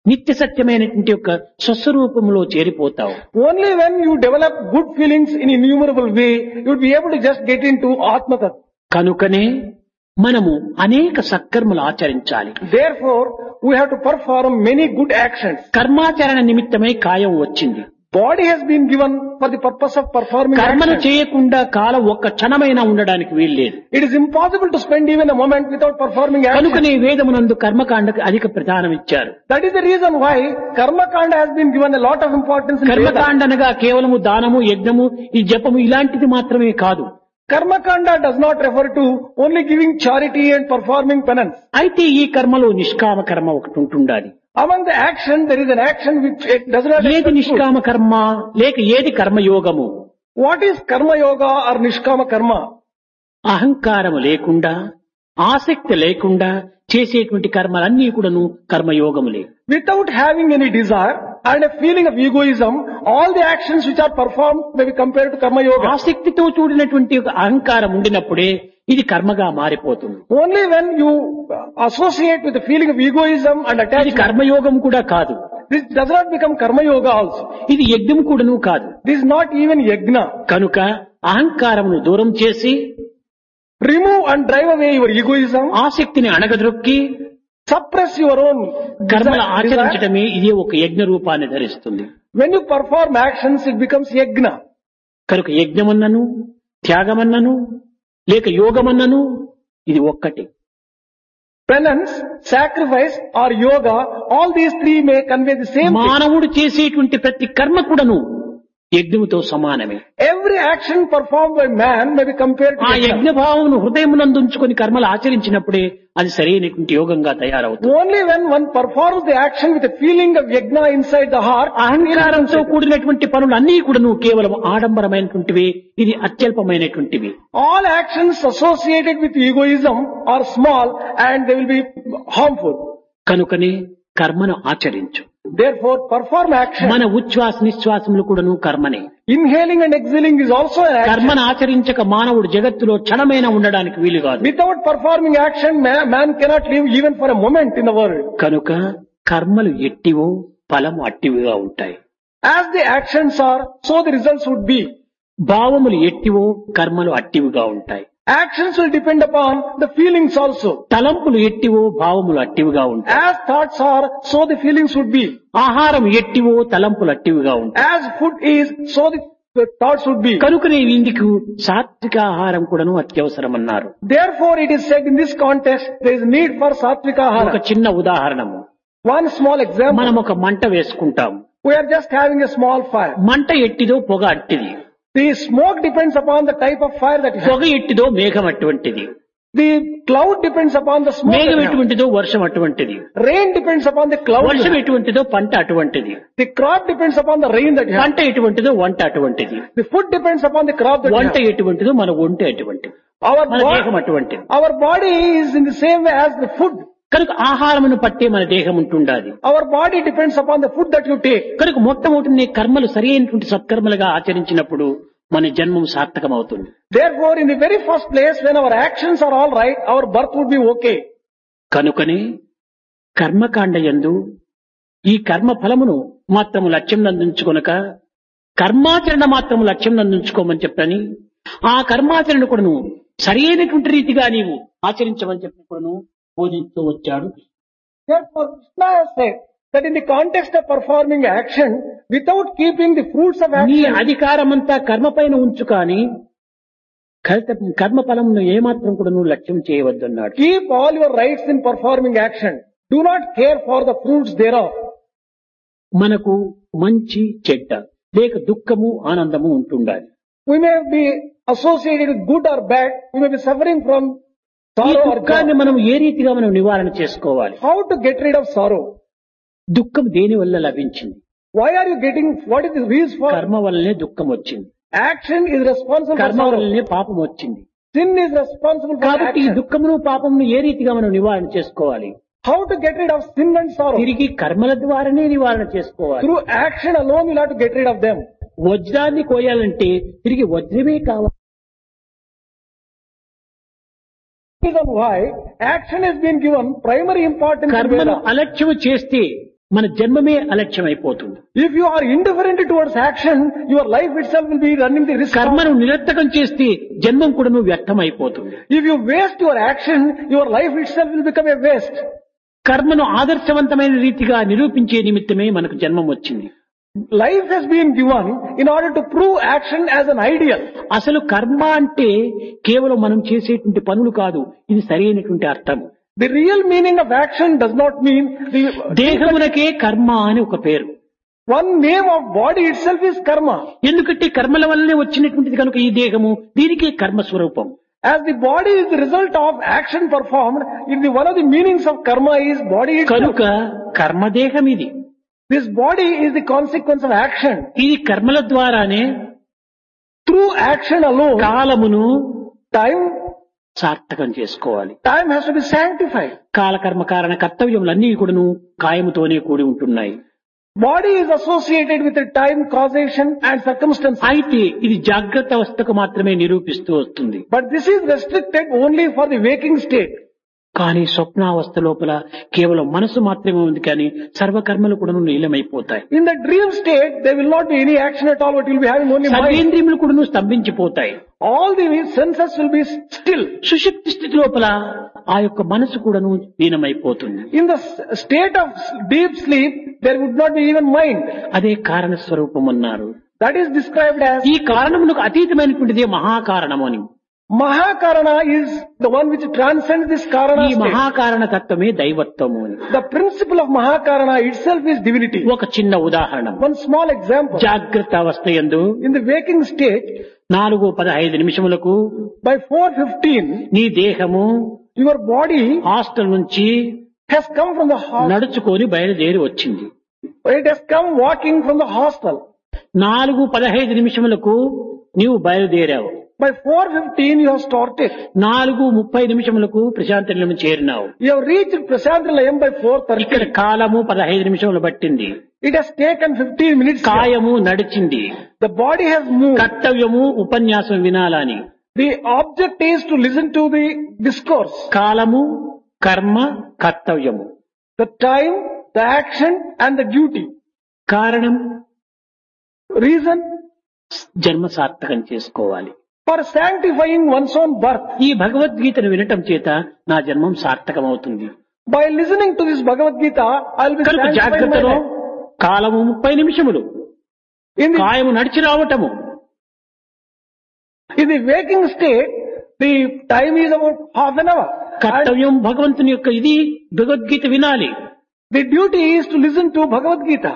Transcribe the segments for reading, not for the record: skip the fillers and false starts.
నిత్య సత్యమైనటువంటి యొక్క స్వస్వరూపంలో చేరిపోతావు. Only when you develop good feelings in innumerable way, you will be able to just get into Atma Tattva. కనుకనే మనము అనేక సత్కర్మలు ఆచరించాలి. Therefore, we have to perform many good actions. కర్మాచరణ నిమిత్తమై కాయం వచ్చింది. Body has been given for the purpose of performing కర్మను actions. చేయకుండా కాలం ఒక్క క్షణమైనా ఉండడానికి వీల్లేదు. It is impossible to spend even a moment without performing actions. కనుకనే వేదమునందు కర్మకాండకు అధిక ప్రధానం ఇచ్చారు. That is the reason why Karma Kanda has been given a lot of importance in Vedas. కర్మకాండ అనగా కేవలము దానము, యజ్ఞము, ఈ జపము ఇలాంటిది మాత్రమే కాదు. Karma Kanda does not refer to only giving charity and performing penance. అయితే ఈ కర్మలో నిష్కామ కర్మ ఒకటి ఉంటుండాలి. Among the action, there is an action which it does not ఏది expect fruit. నిష్కామ కర్మ లేక ఏది కర్మయోగము? What is Karma Yoga or Nishkama Karma? అహంకారము లేకుండా, ఆసక్తి లేకుండా చేసేటువంటి కర్మలన్నీ కూడాను కర్మయోగములే. Without having any desire and a feeling of egoism, all the actions which are performed may be compared to Karma Yoga. ఆసక్తితో చూడినటువంటి ఒక అహంకారం ఉండినప్పుడే ఇది కర్మగా మారిపోతుంది. Only when you associate with the feeling of egoism and ఇది attachment, కర్మయోగం కూడా కాదు. this does not become Karma Yoga also. ఇది యజ్ఞం కూడాను కాదు. This is not even Yajna. కనుక అహంకారమును దూరం చేసి, Remove and drive away your egoism, ఆసక్తిని అణగద్రొక్కి suppress your own కర్మలు desire. ఆచరించడమే ఇదే ఒక యజ్ఞ రూపాన్ని ధరిస్తుంది. When you perform actions, it becomes Yajna. కనుక యజ్ఞమన్నను, త్యాగమన్నను, లేక యోగమన్నను ఇది ఒక్కటి. Penance, sacrifice or yoga, all these three may convey the same thing. మానవుడు చేసేటువంటి ప్రతి కర్మ కూడాను యజ్ఞముతో సమానమే. Every action performed by man may be compared to ఆ Yajna. యజ్ఞ భావమును హృదయమునందుంచుకొని కర్మలు ఆచరించినప్పుడే అది సరైనటువంటి యోగంగా తయారవుతుంది. Only when one performs the action with a feeling of Yajna inside the heart, అహంకారంతో కూడినటువంటి పనులన్నీ కూడాను కేవలం ఆడంబరమైనటువంటివి, ఇది అత్యల్పమైనటువంటివి. all actions associated with egoism are small and they will be harmful. కనుకనే కర్మను ఆచరించు. Therefore, perform action. మన ఉచ్ఛ్వాస నిశ్వాసములు కూడాను కర్మనే. Inhaling and exhaling is also an action. కర్మను ఆచరించక మానవుడు జగత్తులో క్షణమైన ఉండడానికి వీలు కాదు. Without performing action, man cannot live even for a moment in the world. కనుక కర్మలు ఎట్టివో ఫలము అట్టివిగా ఉంటాయి. As the actions are, so the results would be. భావములు ఎట్టివో కర్మలు అట్టివిగా ఉంటాయి. Actions will depend upon the feelings also. తలంపులు ఎట్టివో భావములు అట్టివిగా ఉంటాయి. As thoughts are, so the feelings would be. ఆహారం ఎట్టివో తలంపులు అట్టివిగా ఉంటాయి. As food is, so the thoughts would be. కనుకనే ఇందుకు సాత్విక ఆహారం కూడాను అత్యవసరం అన్నారు. Therefore, it is said in this context, there is need for Satvika ఒక Ahara. చిన్న ఉదాహరణము. One small example. మనం ఒక మంట వేసుకుంటాం. We are just having a small fire. మంట ఎట్టిదో పొగ అట్టిది. The smoke depends upon the type of fire that you have. పొగ ఎట్టిదో మేఘం అటువంటిది. The cloud depends upon the smoke. మేఘం that you have. ఎటువంటిదో వర్షం అటువంటిది. Rain depends upon the cloud. వర్షం ఎటువంటిదో పంట అటువంటిది. The crop depends upon the rain that you have. పంట ఎటువంటిదో వంట అటువంటిది. The food depends upon the crop that you వంట have. ఎటువంటిదో మన ఒంటి అటువంటిది. Our మన దేహం body, అటువంటిది. our body is in the same way as the food. కనుక ఆహారమును పట్టే మన దేహం ఉంటుండాలి. Our body depends upon the food that you take. కనుక మొట్టమొదటి కర్మలు సరి అయినటువంటి సత్కర్మలుగా ఆచరించినప్పుడు మన జన్మం సార్థకమవుతుంది. Therefore, in the very first place, when our actions are all right, our birth would be okay. కనుకనే కర్మకాండ యందు ఈ కర్మ ఫలమును మాత్రము లక్ష్యం నందుంచుకొనక కర్మాచరణ మాత్రము లక్ష్యం నందుంచుకోమని చెప్పని ఆ కర్మాచరణ కూడాను సరి అయినటువంటి రీతిగా నీవు ఆచరించమని చెప్పి కూడాను బోధిస్తూ వచ్చాడు. Therefore, Krishna has said that in the context of performing action, without keeping the fruits of నీ action, అధికారమంతా కర్మ పైన ఉంచు కానీ కర్మ ఫలమును ఏమాత్రం కూడా నువ్వు లక్ష్యం చేయవద్దన్నాడు. keep all your rights in performing action. Do not care for the fruits thereof. మనకు మంచి చెడ్డ లేక దుఃఖము ఆనందము ఉంటుండాలి. We may be associated with good or bad. We may be suffering from ఈ sorrow or దుఃఖాన్ని joy. మనం ఏ రీతిగా మనం నివారణ చేసుకోవాలి? How to get rid of sorrow? దుఃఖం దేని వల్ల లభించింది? Why are you getting, what is the reason for? కర్మ వల్లనే దుఃఖం వచ్చింది. Action is responsible for కర్మ sorrow. వల్లనే పాపం వచ్చింది. Sin is responsible for కాబట్టి ఈ action. దుఃఖమును పాపమును ఏ రీతిగా మనం నివారణ చేసుకోవాలి? How to get rid of sin and sorrow? తిరిగి కర్మల ద్వారానే నివారణ చేసుకోవాలి. Through action alone you'll have to get rid of them. వజ్రాన్ని కోయాలంటే తిరిగి వజ్రమే కావాలి. Reason why action has been given primary importance in కర్మను Veda. అలక్ష్యం చేస్తే మన జన్మమే అలక్ష్యమైపోతుంది. If you are indifferent towards action, your life itself will be running the risk of... కర్మను నిరర్థకం చేస్తే జన్మం కూడా వ్యర్థమైపోతుంది. If you waste your action, your life itself will become a waste. కర్మను ఆదర్శవంతమైన రీతిగా నిరూపించే నిమిత్తమే మనకు జన్మం వచ్చింది. Life has been given in order to prove action as an ideal. అసలు కర్మ అంటే కేవలం మనం చేసేటువంటి పనులు కాదు, ఇది సరైనటువంటి అర్థం. The real meaning of action does not mean the... దేహమునకే కర్మ అని ఒక పేరు. One name of body itself is karma. ఎందుకంటే కర్మల వల్లనే వచ్చినటువంటిది కనుక ఈ దేహము దీనికే కర్మ స్వరూపం. As the body is the result of action performed, one of the meanings of karma is body itself. కనుక కర్మదేహం ఇది. This body is the consequence of action. ఇది కర్మల ద్వారానే Through action alone, కాలమును time సార్థకం చేసుకోవాలి. has to be sanctified. కాలకర్మ కారణ కర్తవ్యములన్నీ కూడాను కాయముతోనే కూడి ఉంటున్నాయి. Body is associated with the time, causation and circumstances. అయితే ఇది జాగ్రత్త అవస్థకు మాత్రమే నిరూపిస్తూ వస్తుంది. But this is restricted only for the waking state. కానీ స్వప్నావస్థ లోపల కేవలం మనసు మాత్రమే ఉంది, కానీ సర్వకర్మలు కూడా లీలమైపోతాయి. In the dream state, there will not be any action at all, but you will be having only mind. సర్వేంద్రియములు కూడా స్తంభించిపోతాయి. All the senses will be still. సుషుప్తి స్థితి లోపల ఆ యొక్క మనసు కూడాను లీనమైపోతుంది. In the state of deep sleep, there would not be even mind. అదే కారణ స్వరూపం అన్నారు. That is described as... ఈ కారణమునకు అతీతమైనటువంటిదే మహాకారణము అని. Mahakarana is the one which transcends this karana ఈ state. మహాకారణ తత్వమే దైవత్వము అని. The principle of Mahakarana itself is divinity. ఒక చిన్న ఉదాహరణ. One small example. జాగ్రత్త అవస్థ యందు In the waking state, 4:15 by 4:15, నీ దేహము your body హాస్టల్ నుంచి has come from the hospital. నడుచుకొని బయలుదేరి వచ్చింది. It has come walking from the hostel. 4:15 నీవు బయలుదేరావు. By 4:15 you have started. 4:30 ప్రశాంత నిలయం చేరినావు. You have reached Prasanthi Nilayam by 4:30. ఇక్కడ కాలము 15 నిమిషములు పట్టింది. It has taken 15 minutes. కాయము నడిచింది. The body has moved. కర్తవ్యము ఉపన్యాసం వినాలని. The object is to listen to the discourse. కాలము కర్మ కర్తవ్యము. The time, the action and the duty. కారణం Reason జన్మ సార్థకం చేసుకోవాలి. for sanctifying one's own birth. ఈ భగవద్గీతను వినటం చేత నా జన్మం సార్థకమవుతుంది. By listening to this Bhagavad Gita, I'll be కనుక sanctifying my జాగ్రత్తలో life. కాలము 30 నిమిషములు, In the, కాయము నడిచి రావటము. in the waking state, the time is about half an hour. And కర్తవ్యం భగవంతుని యొక్క ఇది భగవద్గీత వినాలి. the duty is to listen to Bhagavad Gita.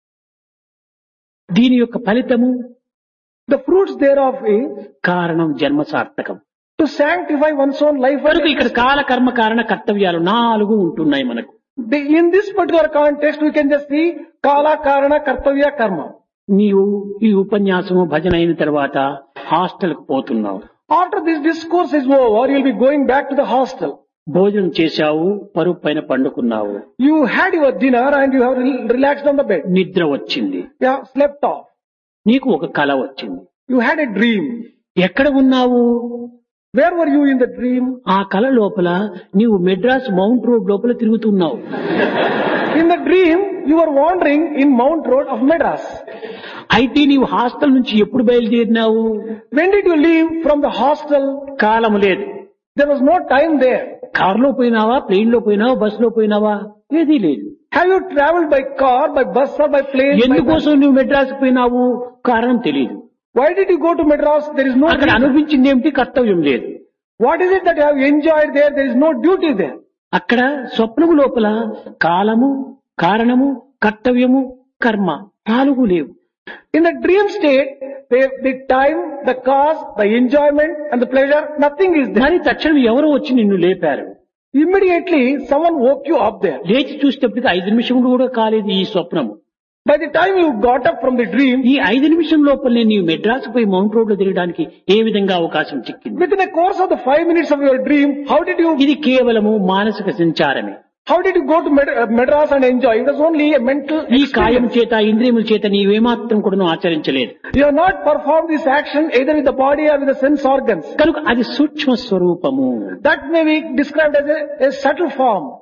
దీని యొక్క ఫలితము The fruits thereof is కారణం జన్మ సార్థకం. to sanctify one's own life. కనుక ఇక్కడ కాల కర్మ కారణ కర్తవ్యాలు 4 ఉంటున్నాయి మనకు. In this particular context, we can just see Kala, Karana, Kartavya, Karma. నీవు ఈ ఉపన్యాసము భజన అయిన తర్వాత హాస్టల్కు పోతున్నావు. After this discourse is over, you'll be going back to the hostel. భోజనం చేశావు, పరుపు పైన పండుకున్నావు. You had your dinner and you have relaxed on the bed. నిద్ర వచ్చింది. You have slept off. నీకు ఒక కల వచ్చింది. You had a dream. ఎక్కడ ఉన్నావు? Where were you in the dream? ఆ కల లోపల నీవు మెడ్రాస్ మౌంట్ రోడ్ లోపల తిరుగుతున్నావు. In the dream, you were wandering in Mount Road of Madras. అయితే నీవు హాస్టల్ నుంచి ఎప్పుడు బయలుదేరినావు? When did you leave from the hostel? కాలము లేదు. There was no time there. కారులో పోయినావా, ప్లేన్ లో పోయినావా, బస్ లో పోయినావా? ఏదీ లేదు. Have you traveled by car, by bus or by plane? ఎందుకోసం నువ్వు మెడ్రాస్ పోయినావు? కారణం తెలియదు. Why did you go to Madras? There is no అక్కడ reason. అనిపించింది ఏమిటి? కర్తవ్యం లేదు. What is it that you have enjoyed there? There is no duty there. అక్కడ స్వప్నము లోపల కాలము, కారణము, కర్తవ్యము, కర్మ 4 లేవు. In the dream state, the time, the cause, the enjoyment and the pleasure, nothing is there. మరి తక్షణం ఎవరో వచ్చి నిన్ను లేపారు. Immediately, someone woke you up there. లేచి చూసేటప్పటికి 5 నిమిషములు కూడా కాలేదు ఈ స్వప్నము. By the time you got up from the dream, ఈ 5 నిమిషం లోపలనే నీవు మెడ్రాస్ పోయి మౌంట్ రోడ్ లో తిరగడానికి ఏ విధంగా అవకాశం చిక్కింది? within a course of the 5 minutes of your dream, ఇది కేవలము మానసిక సంచారమే. how did you go to Madras and enjoy? It was only a mental ఈ కాయం experience. చేత ఇంద్రియముల చేత నీవేమాత్రం కూడా ఆచరించలేదు. You have not performed this action either with the body or with the sense organs. కనుక అది సూక్ష్మ స్వరూపము. That may be described as a subtle form.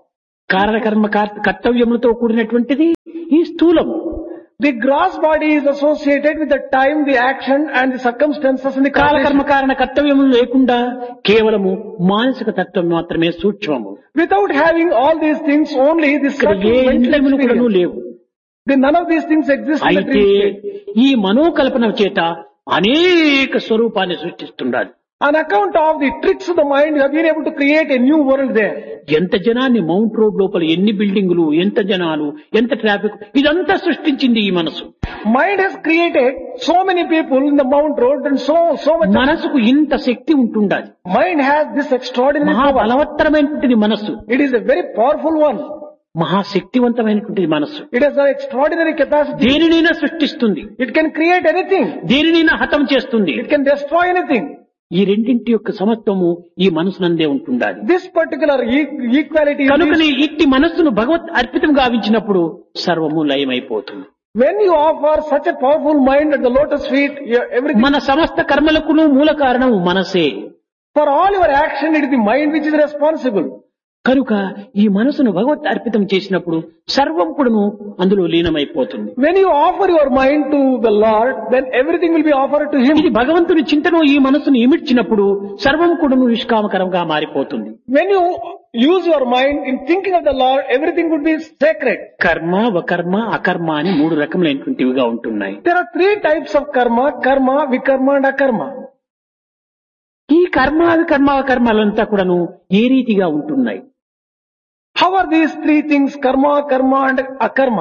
కారణకర్మ కర్తవ్యములతో కూడినటువంటిది ఈ స్థూలము. The gross body is associated with the time, the action and the circumstances and the కాలకర్మ causation. కారణ కర్తవ్యములు లేకుండా కేవలము మానసిక తత్వం మాత్రమే సూక్ష్మము. Without having all these things, only this ఇక్కడ ఏ mental ఇంద్రియములు కూడాను experience. లేవు. None of these things exist in the అయితే dream state. ఈ మనోకల్పన చేత అనేక స్వరూపాన్ని సృష్టిస్తుండాలి. On account of the tricks of the mind, you have been able to create a new world there. ఎంత జనాన్ని మౌంట్ రోడ్ లోపల ఎన్ని బిల్డింగులు, ఎంత జనాలు, ఎంత ట్రాఫిక్, ఇదంతా సృష్టించింది ఈ మనసు. Mind has created so many people in the Mount Road and so much. మనసుకు ఇంత శక్తి ఉంటుండాలి. Mind has this extraordinary power. మహాబలవత్తరమైనటువంటిది మనస్సు, It is a very powerful one. మహాశక్తివంతమైనటువంటిది మనస్సు. It has an extraordinary capacity. దేనినైనా సృష్టిస్తుంది, It can create anything. దేనినైనా హతం చేస్తుంది. It can destroy anything. ఈ రెండింటి యొక్క సమత్వము ఈ మనసునందే ఉంటుండాలి. This particular equality is కనుకనే ఇట్టి మనస్సును భగవత్ అర్పితం గావించినప్పుడు సర్వము లయమైపోతుంది. when you offer such a powerful mind at the lotus feet, everything. మన సమస్త కర్మలకును మూల కారణం మనసే. For all your action, it is the mind which is responsible. కనుక ఈ మనసును భగవత్ అర్పితం చేసినప్పుడు సర్వం కూడాను అందులో లీనమైపోతుంది. When you offer your mind to the Lord, then everything will be offered to Him. ఇది భగవంతుని చింతన ఈ మనసును ఇమిడ్చినప్పుడు సర్వం కూడాను నిష్కామకరంగా మారిపోతుంది. When you use your mind in thinking of the Lord, everything would be sacred. కర్మ, వకర్మ, అకర్మ అని మూడు రకములైనటువంటివిగా ఉంటున్నాయి. There are three types of karma: karma, vikarma and akarma. ఈ కర్మ, వికర్మ, అకర్మలంతా కూడాను ఏ రీతిగా ఉంటున్నాయి? How are these three things, karma, karma and akarma?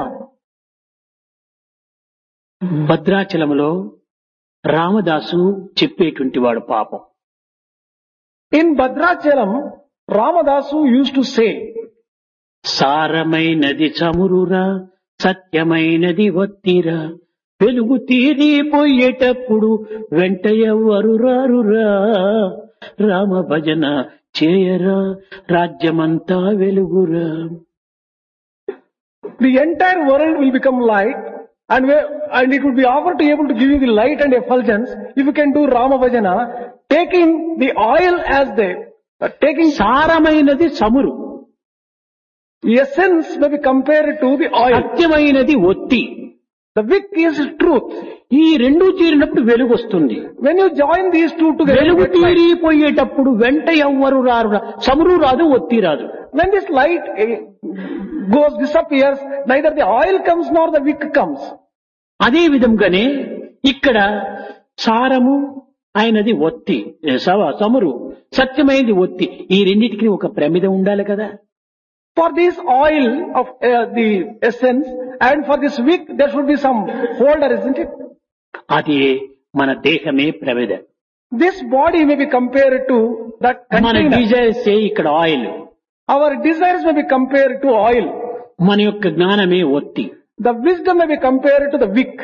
భద్రాచలములో Ramadasu చెప్పేటువంటి వాడు పాపం. In Bhadrachalam, Ramadasu used to say, సారమైనది చమురురా, సత్యమైనది ఒత్తిరా, వెలుగు తీరిపోయేటప్పుడు వెంట ఎవ్వరు రారురా, రామ భజన చేయరా, రాజ్యమంతా వెలుగురా. the entire world will become light and it would be offered to able to give you the light and effulgence if you can do Rama Bhajana, taking the oil as the, taking సారమైనది చమురు, the essence may be compared to the oil. సత్యమైనది ఒత్తి. The wick is truth. ఈ రెండు చేరినప్పుడు వెలుగు వస్తుంది. When you join these two together, వెలుగు you get light. తీరిపోయేటప్పుడు వెంట ఎవ్వరు రారురా, చమురు రాదు, ఒత్తి రాదు. When this light disappears, neither the oil comes nor the wick comes. అదే విధంగానే ఇక్కడ సారము అయినది ఒత్తి, చమురు, సత్యమైనది ఒత్తి, ఈ రెండింటికి ఒక ప్రమిద ఉండాలి కదా. For this oil of the essence and for this wick, there should be some holder, isn't it? అది మన దేహమే ప్రమిద. This body may be compared to that మన container. డిజైర్స్ ఇక్కడ oil, Our desires may be compared to oil. మన యొక్క జ్ఞానమే ఒత్తి. The wisdom may be compared to the wick.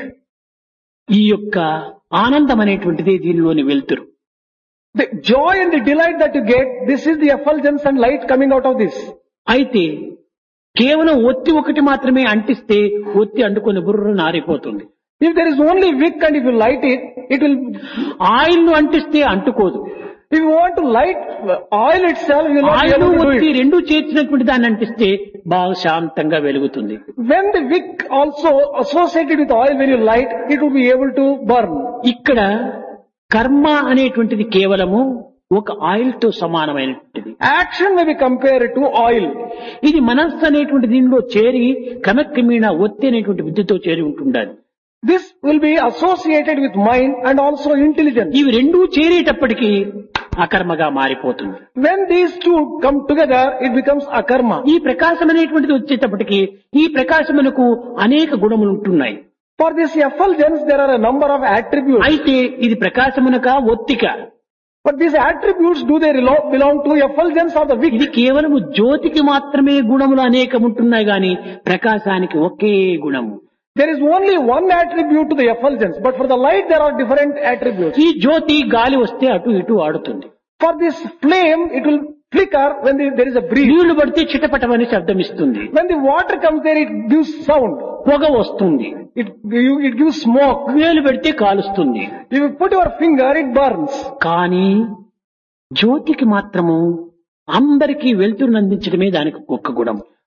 ఈ యొక్క ఆనందం అనేటువంటిది దీనిలోని వెలుతురు. The joy and the delight that you get, this is the effulgence and light coming out of this. అయితే కేవలం ఒత్తి ఒకటి మాత్రమే అంటిస్తే ఒత్తి అంటుకొని బుర్రను ఆరిపోతుంది. If there is only wick and if you light it, it will. Oil ను అంటిస్తే అంటుకోదు. If you want to light oil itself, you will not be oil able to ఒత్తి do it. రెండు చేర్చినటువంటి దాన్ని అంటిస్తే బాగా శాంతంగా వెలుగుతుంది. When the wick also associated with oil, when you light, it will be able to burn. ఇక్కడ కర్మ అనేటువంటిది కేవలము ఒక ఆయిల్ తో సమానమైనటువంటిది. Action may be compared to oil. ఇది మనస్సు అనేటువంటి దీనిలో చేరి క్రమక్రమేణా ఒత్తి అనేటువంటి బుద్ధితో చేరి ఉంటుండాలి. This will be associated with mind and also intelligence. ఇవి రెండూ చేరేటప్పటికీ అకర్మగా మారిపోతుంది. When these two come together, it becomes akarma. ఈ ప్రకాశం అనేటువంటిది వచ్చేటప్పటికి ఈ ప్రకాశమునకు అనేక గుణములు ఉంటున్నాయి. For this effulgence, there are a number of attributes. అయితే ఇది ప్రకాశమునక ఒత్తిక. But these attributes, do they belong to effulgence or the wick? ఇది కేవలము జ్యోతికి మాత్రమే గుణములు అనేకం ఉంటున్నాయి గాని ప్రకాశానికి ఒకే గుణము. There is only one attribute to the effulgence, but for the light there are different attributes. ఈ జ్యోతి గాలి వస్తే అటు ఇటు ఆడుతుంది. For this flame, it will flicker when there is a breeze. నీళ్లు పడితే చిటపటమని శబ్దం ఇస్తుంది. When the water comes there, it gives sound. పొగ వస్తుంది. It gives smoke. వేలు పెడితే కాలుస్తుంది. If you put your finger, it burns. కానీ జ్యోతికి మాత్రము అందరికీ వెలుతురును అందించడమే దానికి ఒక్క గుణం.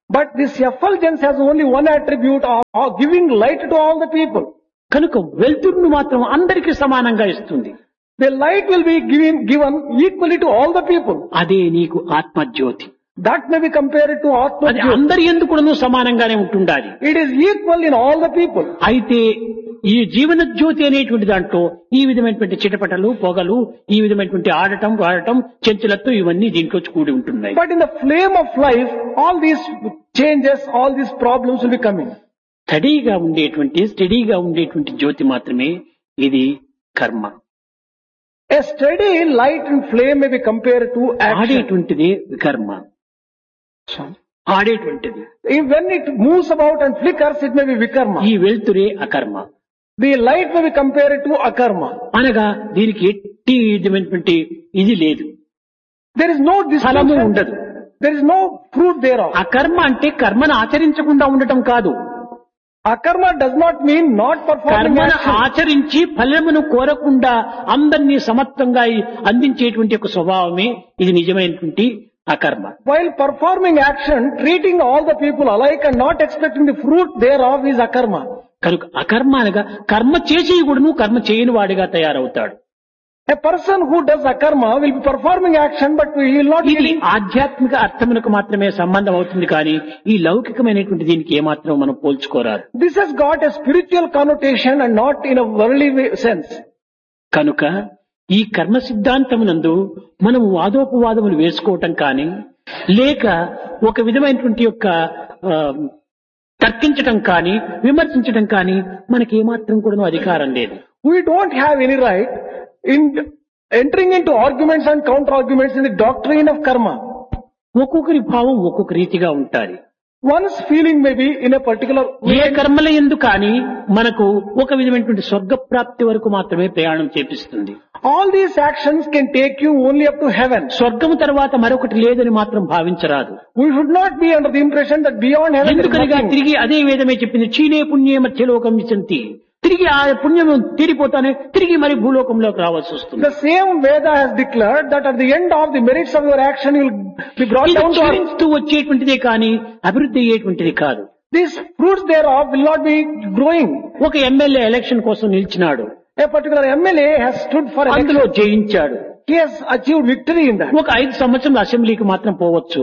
But this effulgence has only one attribute of giving light to all the people. కనుక వెలుతురును మాత్రం అందరికీ సమానంగా ఇస్తుంది. The light will be given equally to all the people. అదే నీకు ఆత్మజ్యోతి. That may be compared to Atma అది Jyoti. అందరి ఎందుకును సమానంగానే ఉంటుండాలి. It is equal in all the people. అయితే ఈ జీవన జ్యోతి అనేటువంటి దాంట్లో ఈ విధమైనటువంటి చిటపటలు పొగలు ఈ విధమైనటువంటి ఆడటం వాడటం చెంచులతో ఇవన్నీ దీంట్లో కూడి ఉంటున్నాయి. But in the flame of life, all these changes, all these problems will be coming. స్టడీగా ఉండేటువంటి జ్యోతి మాత్రమే ఇది కర్మ. A steady light and flame may be compared to action. ఆడేటువంటిది కర్మ. ఆడేటువంటిది. When it moves about and flickers, it may be vikarma. ఈ వెలుతురే అకర్మ. The light may be compared to akarma. అనగా దీనికి ఎట్టి విధమైనటువంటి ఇది లేదు. There is no ఫలము distinction. ఉండదు. There is no fruit thereof. అకర్మ అంటే కర్మను ఆచరించకుండా ఉండటం కాదు. Akarma does not mean not performing కర్మను action. ఆచరించి ఫలమును కోరకుండా అందరినీ సమత్వంగా అందించేటువంటి ఒక స్వభావమే ఇది నిజమైనటువంటి అకర్మ. While performing action, treating all the people alike and not expecting the fruit thereof is akarma. కనుక అకర్మ అనగా కర్మ చేసి కూడాను కర్మ చేయని వాడిగా తయారవుతాడు. A person who does akarma will be performing action, but he will not ఇది be. ఆధ్యాత్మిక అర్థమునకు మాత్రమే సంబంధం అవుతుంది కానీ ఈ లౌకికమైనటువంటి దీనికి ఏమాత్రం మనం పోల్చుకోరాదు. This has got a spiritual connotation and not in a worldly sense. కనుక ఈ కర్మ సిద్ధాంతమునందు మనం వాదోపవాదములు వేసుకోవటం కానీ లేక ఒక విధమైనటువంటి యొక్క తర్కించటం కానీ విమర్శించటం కానీ మనకి ఏమాత్రం కూడా అధికారం లేదు. We don't have any right in entering into arguments and counter arguments in the doctrine of karma. ఒక్కొక్కరి భావం ఒక్కొక్క రీతిగా ఉంటారు. One's feeling may be in a particular A way. కర్మల ఎందు కానీ మనకు ఒక విధమైనటువంటి స్వర్గప్రాప్తి వరకు మాత్రమే ప్రయాణం చేపిస్తుంది. All these actions can take you only up to heaven. స్వర్గము తర్వాత మరొకటి లేదని మాత్రం భావించరాదు. We should not be under the impression that beyond heaven there is ఎందుకనగా nothing. తిరిగి అదే వేదమే చెప్పింది క్షీణే పుణ్యే మధ్యలోకం విశంతి. తిరిగి ఆ పుణ్యము తీరిపోతానే తిరిగి మరి భూలోకంలోకి రావాల్సి వస్తుంది. The same Veda has declared that at the end of the merits of your action you will be brought ఇది down to earth. క్షీణిస్తూ వచ్చేటువంటిదే కానీ అభివృద్ధి అయ్యేటువంటిది కాదు. These fruits thereof will not be growing. ఒక ఎమ్మెల్యే ఎలక్షన్ కోసం నిలిచినాడు. A particular MLA has stood for అందులో election. జయించాడు. He has achieved victory in that. ఒక 5 సంవత్సరం అసెంబ్లీకి మాత్రం పోవచ్చు.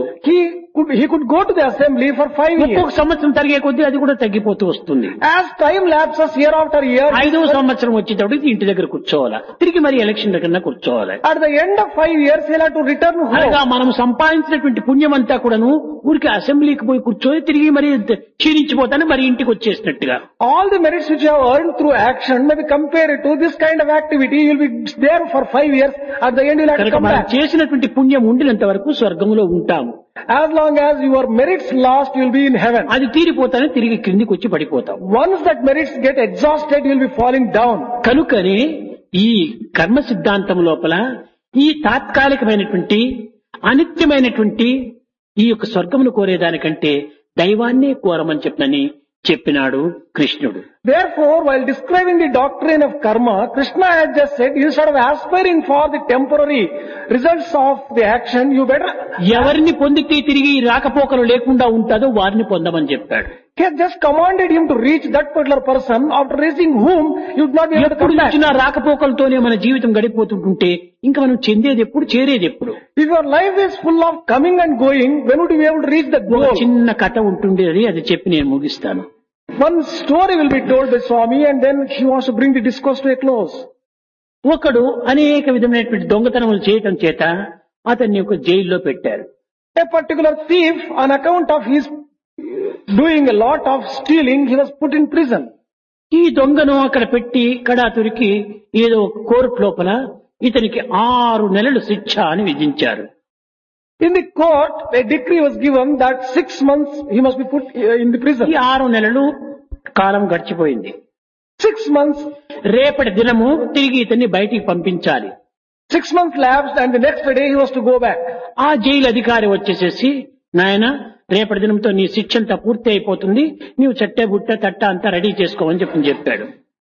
He could go to the assembly for 5 years. ఒక్కొక్క సంవత్సరం తరిగే కొద్దీ అది కూడా తగ్గిపోతూ వస్తుంది. As time lapses year after year, 5వ సంవత్సరం వచ్చేటప్పటికి ఇంటి దగ్గర కూర్చోవాలా, తిరిగి మరి ఎలక్షన్ దగ్గర కూర్చోవాలి. at the end of 5 years he'll have to return అనగా home. మనం సంపాదించినటువంటి పుణ్యం అంతా కూడాను ఊరికి అసెంబ్లీకి పోయి కూర్చొని తిరిగి మరి క్షీణించిపోతానే మరి ఇంటికి వచ్చేసినట్టుగా. All the merits which you have earned through action may be compared to this kind of activity. You'll be there for 5 years. At the end you'll have to కనుక come మనం back. చేసినటువంటి పుణ్యం ఉండినంత వరకు స్వర్గంలో ఉంటాము. As long as your merits last, you'll be in heaven. అది తీరిపోతానే తిరిగి క్రిందికి వచ్చి పడిపోతాం. Once that merits get exhausted, you'll be falling down. కనుకనే ఈ కర్మ సిద్ధాంతం లోపల ఈ తాత్కాలికమైనటువంటి అనిత్యమైనటువంటి ఈ యొక్క స్వర్గమును కోరేదానికంటే దైవాన్నే కోరమని చెప్పినాడు కృష్ణుడు. Therefore, while describing the doctrine of karma, Krishna has just said, instead of aspiring for the temporary results of the action, you better. ఎవరిని పొందితే తిరిగి రాకపోకలు లేకుండా ఉంటుందో వారిని పొందమని చెప్పాడు. He has just commanded him to reach that particular person, after reaching whom you would not be able to ఎప్పుడు come back. వచ్చినా రాకపోకలతోనే మన జీవితం గడిపోతుంటుంటే ఇంకా మనం చెందేది ఎప్పుడు, చేరేది ఎప్పుడు? If your life is full of coming and going, when would you be able to reach the ఒక goal? చిన్న కథ ఉంటుండేది, అది చెప్పి నేను ముగిస్తాను. One story will be told by Swami, and then he wants to bring the discourse to a close. ఒకడు అనేక విధమైనటువంటి దొంగతనములు చేయటం చేత అతన్ని ఒక జైల్లో పెట్టారు. A particular thief, on account of his doing a lot of stealing, he was put in prison. ఈ దొంగను అక్కడ పెట్టి కడాతురికి ఏదో కోర్టు లోపల ఇతనికి 6 నెలలు శిక్ష అని విధించారు. In the court, a decree was given that 6 months he must be put in the prison. ఈ 6 నెలలు కాలం గడిచిపోయింది. 6 months, రేపటి దినము తిరిగి ఇతన్ని బయటికి పంపించాలి. 6 months lapsed, and the next day he was to go back. ఆ జైలు అధికారి వచ్చేసేసి, నాయన రేపటి దినంతో నీ శిక్ష అంతా పూర్తి అయిపోతుంది, నీవు చెట్ట బుట్ట తట్ట అంతా రెడీ చేసుకోమని చెప్పాడు.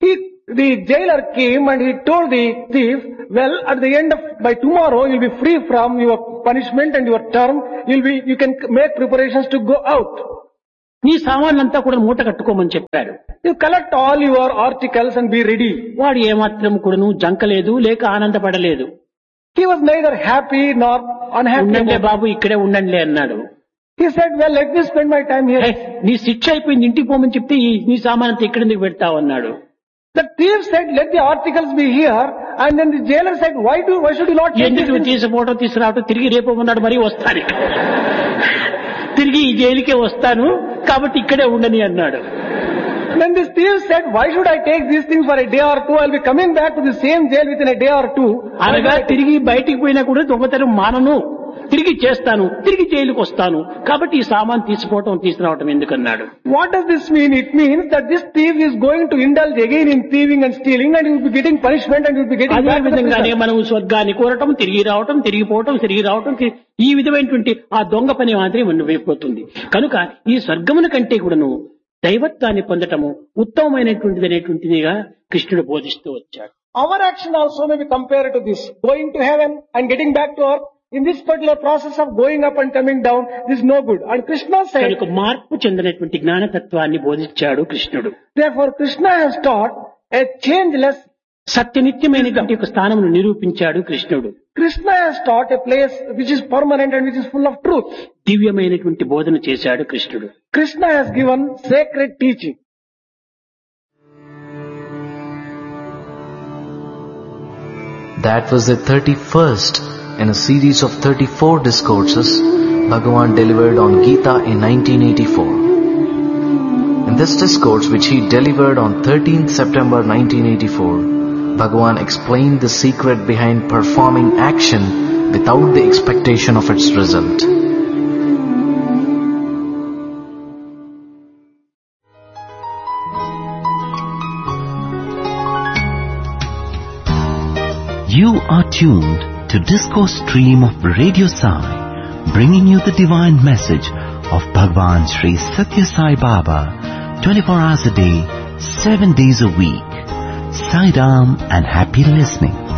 the jailer came and he told the thief, well, at the end of, by tomorrow you'll be free from your punishment and your term. You can make preparations to go out. నీ సామాన్లంతా కూడా మూట కట్టుకోమని చెప్పాడు. You collect all your articles and be ready. వాడు ఏమాత్రం కూడాను జంకలేదు, లేక ఆనందపడలేదు. He was neither happy nor unhappy. ఉండండి బాబు, ఇక్కడే ఉండండి అన్నాడు. He said, well, let me spend my time here. నీ శిక్ష అయిపోయింది, ఇంటికి పోమని చెప్తే నీ సామానంతా ఎక్కడెందుకు పెడతావు అన్నాడు. The thief said, let the articles be here. And then the jailer said, why should you not take ఎందుకు ఫోటో తీసుకురావటం, తిరిగి రేపు ఉన్నాడు మరీ వస్తాను, తిరిగి ఈ జైలుకే వస్తాను కాబట్టి ఇక్కడే ఉండని అన్నాడు. Then this thief said, why should I take these things for a day or two? I'll be coming back to the same jail within a day or two. అనగా తిరిగి బయటికి పోయినా కూడా దొంగతనం మానను, తిరిగి చేస్తాను, తిరిగి జైలుకు వస్తాను కాబట్టి ఈ సామాన్ తీసుకురావటం ఎందుకన్నాడు. What does this mean? It means that this thief is going to indulge again in thieving and stealing, and he will be getting punishment and he will be getting అదే back to the విధంగానే prison. మనం స్వర్గాన్ని కోరటం, తిరిగి రావటం, తిరిగి రావటం, ఈ విధమైనటువంటి ఆ దొంగ పని మాత్రమే అయిపోతుంది. కనుక ఈ స్వర్గమున కంటే కూడాను దైవత్వాన్ని పొందటము ఉత్తమమైనటువంటిది అనేటువంటిదిగా కృష్ణుడు బోధిస్తూ వచ్చాడు. Our action also may be compared to this. Going to heaven and getting back to earth. In this particular process of going up and coming down, this is no good. And Krishna said, కనుక మార్పు చెందినటువంటి జ్ఞానతత్వాన్ని బోధించాడు కృష్ణుడు. therefore Krishna has taught a changeless, సత్యనిత్యమైనటువంటి ఒక స్థానమును నిరూపించాడు కృష్ణుడు. Krishna has taught a place which is permanent and which is full of truth. దివ్యమైనటువంటి బోధన చేశాడు కృష్ణుడు. Krishna has given sacred teaching. That was the 31st in a series of 34 discourses Bhagavan delivered on Gita in 1984. In this discourse, which he delivered on 13th September 1984, Bhagavan explained the secret behind performing action without the expectation of its result. You are tuned to Discourse Stream of Radio Sai, bringing you the divine message of Bhagwan Sri Satya Sai Baba, 24 hours a day, 7 days a week. Sai Ram and happy listening.